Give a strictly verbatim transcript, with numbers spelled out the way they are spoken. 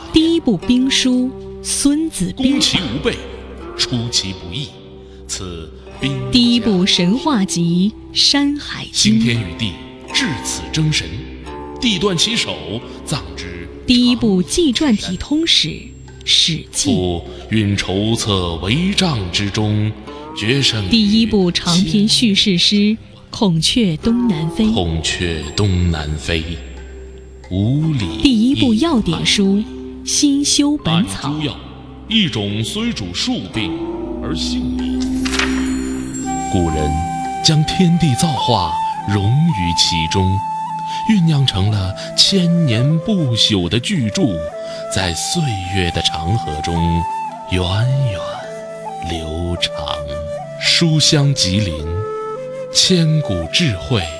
第一部兵书《孙子兵攻法》， 其无备，出其不意，此兵第一部神话集《山海经》， 兴天与地，至此争神，地断其手，葬之。 第一部纪传体通史《史记》， 夫运筹策帷帐之中，决胜于第一部长篇叙事诗《孔雀东南飞》， 孔雀东南飞，无礼。 第一部药典书《新修本草》， 诸药，一种虽主数病而性也。古人将天地造化融于其中，酝酿成了千年不朽的巨著，在岁月的长河中源远流长。书香吉林，千古智慧